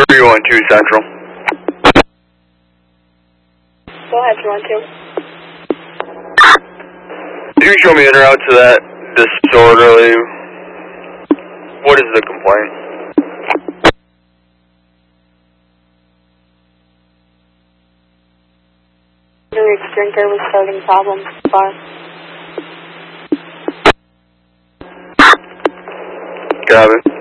312 Central. Go ahead, 312. Can you show me in route to that disorderly? What is the complaint? Underage drinker was starting problems at the bar. Got it.